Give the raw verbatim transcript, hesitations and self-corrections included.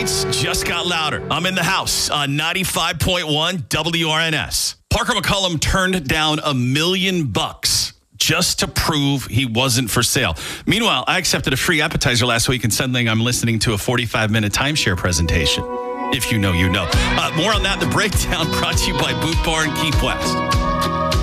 complaints just got louder. I'm in the house on ninety-five point one W R N S. Parker McCollum turned down a million bucks just to prove he wasn't for sale. Meanwhile, I accepted a free appetizer last week, and suddenly I'm listening to a forty-five minute timeshare presentation. If you know, you know. Uh, more on that in the breakdown, brought to you by Boot Barn Keep West.